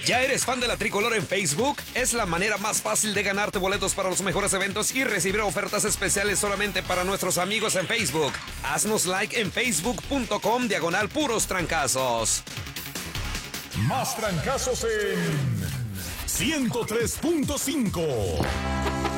¿Ya eres fan de la Tricolor en Facebook? Es la manera más fácil de ganarte boletos para los mejores eventos y recibir ofertas especiales solamente para nuestros amigos en Facebook. Haznos like en facebook.com/puros trancazos. Más trancazos en 103.5.